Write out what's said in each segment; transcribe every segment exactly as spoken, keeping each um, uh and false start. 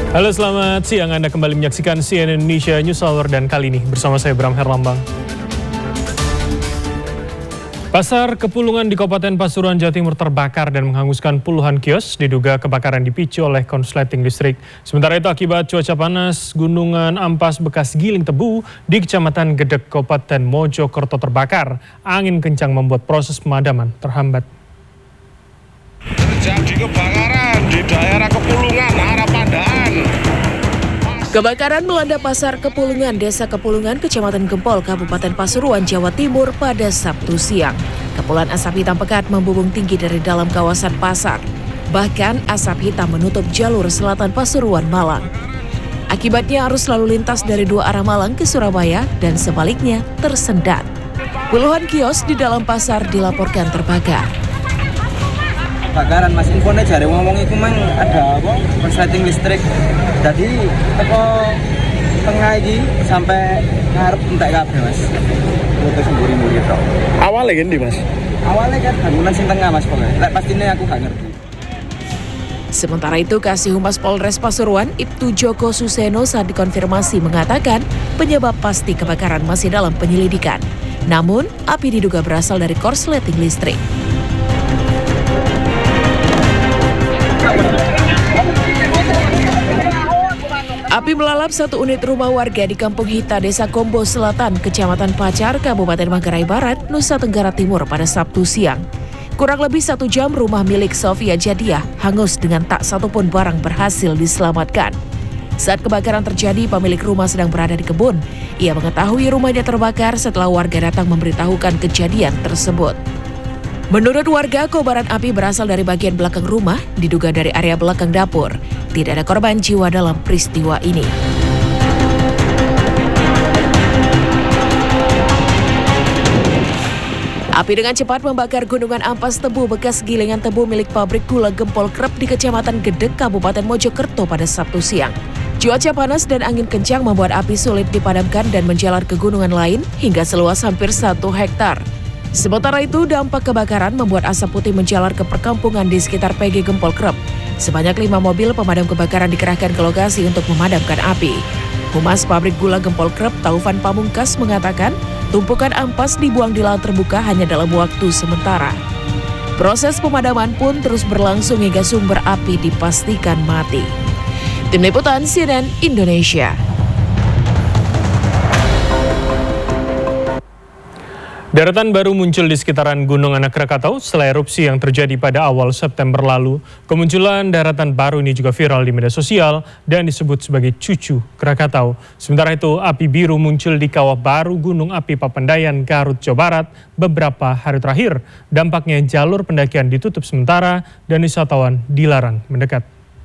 Halo, selamat siang. Anda kembali menyaksikan C N N Indonesia News Hour dan kali ini bersama saya Bram Herlambang. Pasar Kepulungan di Kabupaten Pasuruan, Jawa Timur terbakar dan menghanguskan puluhan kios, diduga kebakaran dipicu oleh konsleting listrik. Sementara itu akibat cuaca panas, Gunungan Ampas bekas giling tebu di Kecamatan Gedek, Kabupaten Mojokerto terbakar. Angin kencang membuat proses pemadaman terhambat. Terjadi kebakaran di daerah Kepulungan, arah Pandaan. Kebakaran melanda Pasar Kepulungan, Desa Kepulungan, Kecamatan Gempol, Kabupaten Pasuruan, Jawa Timur pada Sabtu siang. Kepulan asap hitam pekat membumbung tinggi dari dalam kawasan pasar. Bahkan asap hitam menutup jalur selatan Pasuruan, Malang. Akibatnya arus lalu lintas dari dua arah Malang ke Surabaya dan sebaliknya tersendat. Puluhan kios di dalam pasar dilaporkan terbakar. Kebakaran mas, infonya jari ngomong itu mang ada apa konsleting listrik, jadi teko tengah ini sampai ngarep entek kabeh mas, putus mburi-mburi tok. Awalnya kan di mas? Awalnya kan bangunan sing tengah mas, pokoknya lek pastinya aku gak ngerti. Sementara itu, Kasih Humas Polres Pasuruan, Ibtu Joko Suseno saat dikonfirmasi mengatakan penyebab pasti kebakaran masih dalam penyelidikan. Namun, api diduga berasal dari korsleting listrik. Api melalap satu unit rumah warga di Kampung Hita, Desa Kombo Selatan, Kecamatan Pacar, Kabupaten Manggarai Barat, Nusa Tenggara Timur pada Sabtu siang. Kurang lebih satu jam rumah milik Sofia Jadiah hangus dengan tak satupun barang berhasil diselamatkan. Saat kebakaran terjadi, pemilik rumah sedang berada di kebun. Ia mengetahui rumahnya terbakar setelah warga datang memberitahukan kejadian tersebut. Menurut warga, kobaran api berasal dari bagian belakang rumah, diduga dari area belakang dapur. Tidak ada korban jiwa dalam peristiwa ini. Api dengan cepat membakar Gunungan Ampas tebu bekas gilingan tebu milik pabrik gula Gempol Krep di Kecamatan Gedek, Kabupaten Mojokerto pada Sabtu siang. Cuaca panas dan angin kencang membuat api sulit dipadamkan dan menjalar ke gunungan lain hingga seluas hampir satu hektar. Sementara itu, dampak kebakaran membuat asap putih menjalar ke perkampungan di sekitar P G Gempol Krep. Sebanyak lima mobil pemadam kebakaran dikerahkan ke lokasi untuk memadamkan api. Humas pabrik gula Gempol Krep, Taufan Pamungkas, mengatakan tumpukan ampas dibuang di laut terbuka hanya dalam waktu sementara. Proses pemadaman pun terus berlangsung hingga sumber api dipastikan mati. Tim Liputan C N N Indonesia. Daratan baru muncul di sekitaran Gunung Anak Krakatau setelah erupsi yang terjadi pada awal September lalu. Kemunculan daratan baru ini juga viral di media sosial dan disebut sebagai cucu Krakatau. Sementara itu, api biru muncul di kawah baru Gunung Api Papandayan, Garut, Jawa Barat beberapa hari terakhir. Dampaknya jalur pendakian ditutup sementara dan wisatawan dilarang mendekat.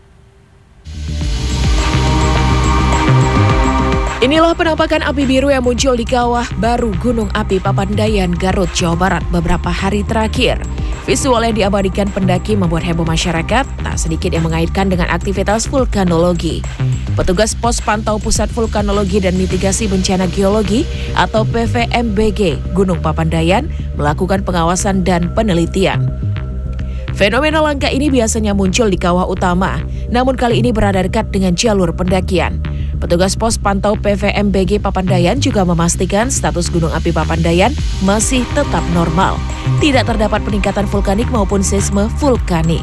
Inilah penampakan api biru yang muncul di kawah baru Gunung Api Papandayan, Garut, Jawa Barat beberapa hari terakhir. Visual yang diabadikan pendaki membuat heboh masyarakat, tak sedikit yang mengaitkan dengan aktivitas vulkanologi. Petugas Pos Pantau Pusat Vulkanologi dan Mitigasi Bencana Geologi atau P V M B G Gunung Papandayan melakukan pengawasan dan penelitian. Fenomena langka ini biasanya muncul di kawah utama, namun kali ini berada dekat dengan jalur pendakian. Petugas Pos Pantau P V M B G Papandayan juga memastikan status Gunung Api Papandayan masih tetap normal. Tidak terdapat peningkatan vulkanik maupun seisme vulkanik.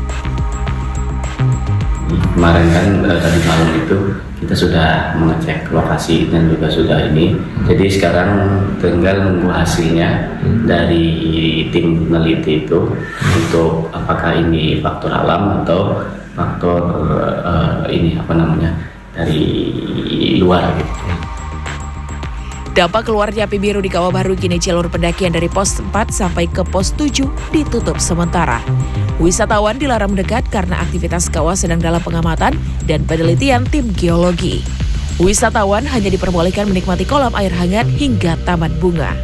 Kemarin kan tadi malam itu kita sudah mengecek lokasi dan juga sudah ini. Jadi sekarang tinggal menunggu hasilnya dari tim peneliti itu untuk apakah ini faktor alam atau faktor uh, ini apa namanya dari luar gitu. Dampak keluarnya api biru di kawah baru kini jalur pendakian dari pos empat sampai ke pos tujuh ditutup sementara. Wisatawan dilarang mendekat karena aktivitas kawah sedang dalam pengamatan dan penelitian tim geologi. Wisatawan hanya diperbolehkan menikmati kolam air hangat hingga taman bunga.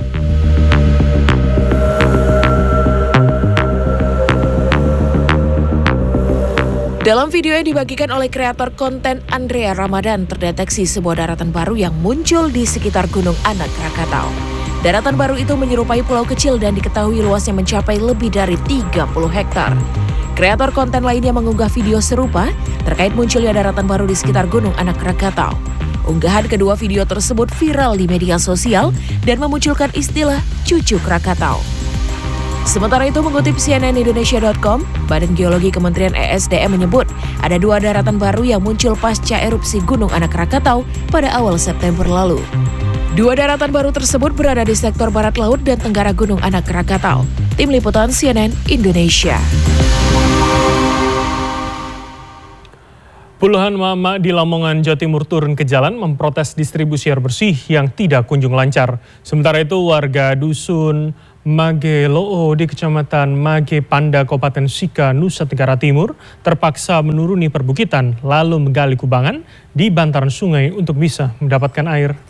Dalam video yang dibagikan oleh kreator konten Andrea Ramadan, terdeteksi sebuah daratan baru yang muncul di sekitar Gunung Anak Krakatau. Daratan baru itu menyerupai pulau kecil dan diketahui luasnya mencapai lebih dari tiga puluh hektar. Kreator konten lainnya mengunggah video serupa terkait munculnya daratan baru di sekitar Gunung Anak Krakatau. Unggahan kedua video tersebut viral di media sosial dan memunculkan istilah cucu Krakatau. Sementara itu, mengutip C N N Indonesia dot com, Badan Geologi Kementerian E S D M menyebut ada dua daratan baru yang muncul pasca erupsi Gunung Anak Krakatau pada awal September lalu. Dua daratan baru tersebut berada di sektor barat laut dan tenggara Gunung Anak Krakatau. Tim Liputan C N N Indonesia. Puluhan mama di Lamongan, Jawa Timur turun ke jalan memprotes distribusi air bersih yang tidak kunjung lancar. Sementara itu, warga dusun Mageloo di Kecamatan Mage Panda, Kabupaten Sika, Nusa Tenggara Timur terpaksa menuruni perbukitan lalu menggali kubangan di bantaran sungai untuk bisa mendapatkan air.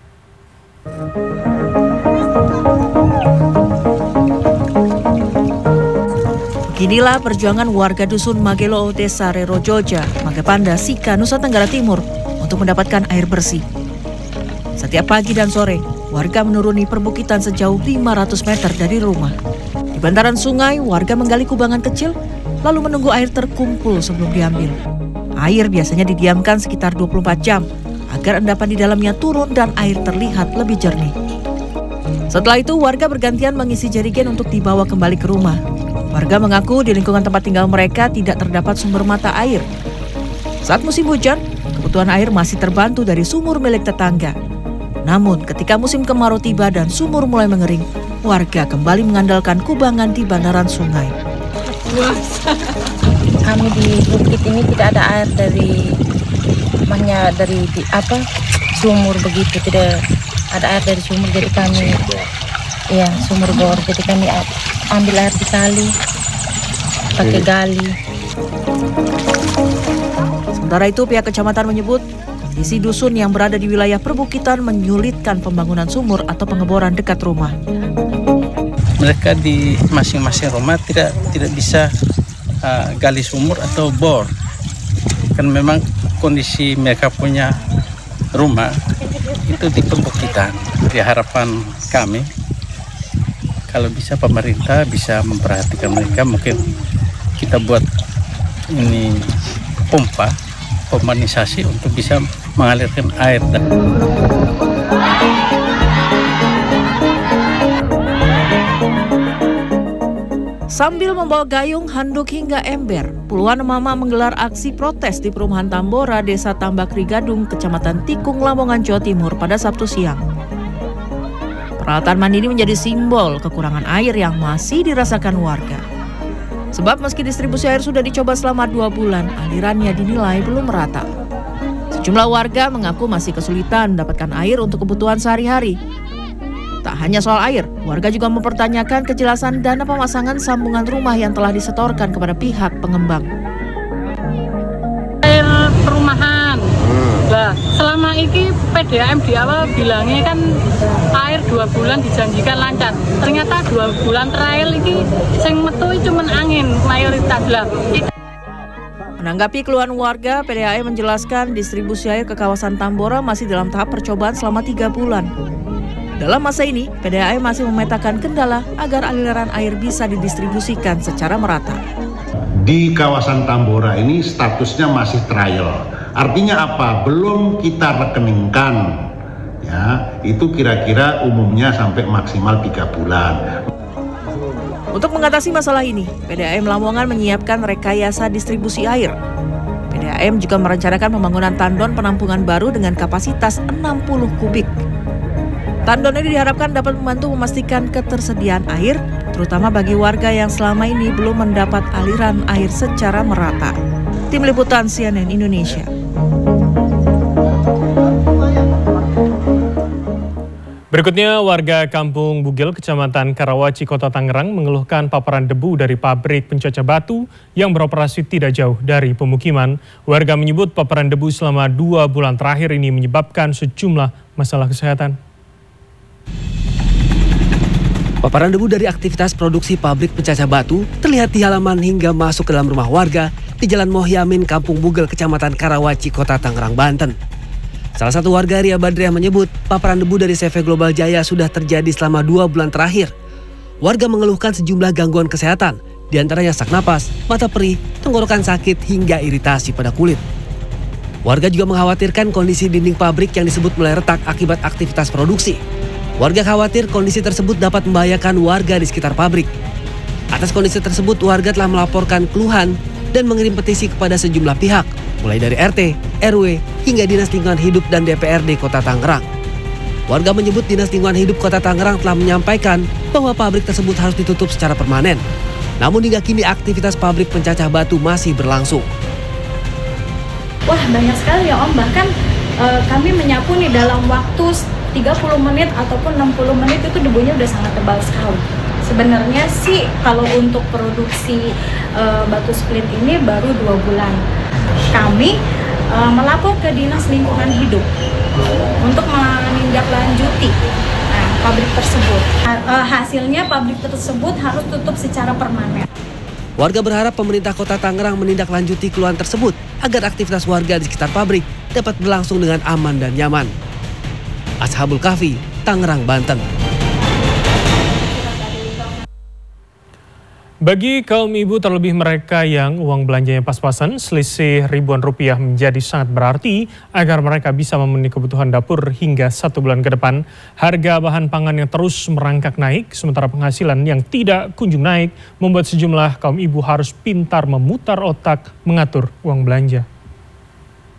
Beginilah perjuangan warga dusun Mageloo, Desa Rerojoja, Mage Panda, Sika, Nusa Tenggara Timur untuk mendapatkan air bersih. Setiap pagi dan sore, warga menuruni perbukitan sejauh lima ratus meter dari rumah. Di bantaran sungai, warga menggali kubangan kecil, lalu menunggu air terkumpul sebelum diambil. Air biasanya didiamkan sekitar dua puluh empat jam, agar endapan di dalamnya turun dan air terlihat lebih jernih. Setelah itu, warga bergantian mengisi jerigen untuk dibawa kembali ke rumah. Warga mengaku di lingkungan tempat tinggal mereka tidak terdapat sumber mata air. Saat musim hujan, kebutuhan air masih terbantu dari sumur milik tetangga. Namun ketika musim kemarau tiba dan sumur mulai mengering, warga kembali mengandalkan kubangan di bantaran sungai. Kami di bukit ini tidak ada air dari hanya dari di, apa sumur begitu, tidak ada air dari sumur, jadi kami ya sumur bor, jadi kami ambil air di kali pakai gali. Sementara itu, pihak kecamatan menyebut kondisi dusun yang berada di wilayah perbukitan menyulitkan pembangunan sumur atau pengeboran dekat rumah. Mereka di masing-masing rumah tidak tidak bisa uh, gali sumur atau bor. Kan memang kondisi mereka punya rumah itu di perbukitan. Di harapan kami, kalau bisa pemerintah bisa memperhatikan mereka, mungkin kita buat ini pompa, pemanisasi untuk bisa mengalirkan air. Sambil membawa gayung, handuk hingga ember, puluhan mama menggelar aksi protes di perumahan Tambora, Desa Tambakri Gadung, Kecamatan Tikung, Lamongan, Jawa Timur pada Sabtu siang. Peralatan mandi ini menjadi simbol kekurangan air yang masih dirasakan warga. Sebab meski distribusi air sudah dicoba selama dua bulan, alirannya dinilai belum merata. Sejumlah warga mengaku masih kesulitan mendapatkan air untuk kebutuhan sehari-hari. Tak hanya soal air, warga juga mempertanyakan kejelasan dana pemasangan sambungan rumah yang telah disetorkan kepada pihak pengembang. Air perumahan. Nah, selama ini P D A M di awal bilangnya kan air dua bulan dijanjikan lancar. Ternyata dua bulan terakhir ini sing metu cuma angin mayoritas lah. Menanggapi keluhan warga, P D A M menjelaskan distribusi air ke kawasan Tambora masih dalam tahap percobaan selama tiga bulan. Dalam masa ini, P D A M masih memetakan kendala agar aliran air bisa didistribusikan secara merata. Di kawasan Tambora ini statusnya masih trial. Artinya apa? Belum kita rekeningkan. Ya, itu kira-kira umumnya sampai maksimal tiga bulan. Untuk mengatasi masalah ini, P D A M Lamongan menyiapkan rekayasa distribusi air. P D A M juga merencanakan pembangunan tandon penampungan baru dengan kapasitas enam puluh kubik. Tandon ini diharapkan dapat membantu memastikan ketersediaan air, terutama bagi warga yang selama ini belum mendapat aliran air secara merata. Tim Liputan C N N Indonesia. Berikutnya, warga Kampung Bugil, Kecamatan Karawaci, Kota Tangerang mengeluhkan paparan debu dari pabrik pencaca batu yang beroperasi tidak jauh dari pemukiman. Warga menyebut paparan debu selama dua bulan terakhir ini menyebabkan sejumlah masalah kesehatan. Paparan debu dari aktivitas produksi pabrik pencaca batu terlihat di halaman hingga masuk ke dalam rumah warga di Jalan Mohyamin, Kampung Bugil, Kecamatan Karawaci, Kota Tangerang, Banten. Salah satu warga, Ria Badriah, menyebut paparan debu dari C V Global Jaya sudah terjadi selama dua bulan terakhir. Warga mengeluhkan sejumlah gangguan kesehatan diantaranya sak napas, mata perih, tenggorokan sakit, hingga iritasi pada kulit. Warga juga mengkhawatirkan kondisi dinding pabrik yang disebut mulai retak akibat aktivitas produksi. Warga khawatir kondisi tersebut dapat membahayakan warga di sekitar pabrik. Atas kondisi tersebut, warga telah melaporkan keluhan dan mengirim petisi kepada sejumlah pihak, mulai dari R T, R W, hingga Dinas Lingkungan Hidup dan D P R D Kota Tangerang. Warga menyebut Dinas Lingkungan Hidup Kota Tangerang telah menyampaikan bahwa pabrik tersebut harus ditutup secara permanen. Namun hingga kini aktivitas pabrik pencacah batu masih berlangsung. Wah, banyak sekali ya Om, bahkan e, kami menyapu nih dalam waktu tiga puluh menit ataupun enam puluh menit itu debunya udah sangat tebal sekali. Sebenarnya sih kalau untuk produksi e, batu split ini baru dua bulan. Kami e, melapor ke Dinas Lingkungan Hidup untuk menindaklanjuti nah, pabrik tersebut. E, hasilnya pabrik tersebut harus tutup secara permanen. Warga berharap pemerintah Kota Tangerang menindaklanjuti keluhan tersebut agar aktivitas warga di sekitar pabrik dapat berlangsung dengan aman dan nyaman. Ashabul Kahfi, Tangerang, Banten. Bagi kaum ibu, terlebih mereka yang uang belanjanya pas-pasan, selisih ribuan rupiah menjadi sangat berarti agar mereka bisa memenuhi kebutuhan dapur hingga satu bulan ke depan. Harga bahan pangan yang terus merangkak naik, sementara penghasilan yang tidak kunjung naik, membuat sejumlah kaum ibu harus pintar memutar otak mengatur uang belanja.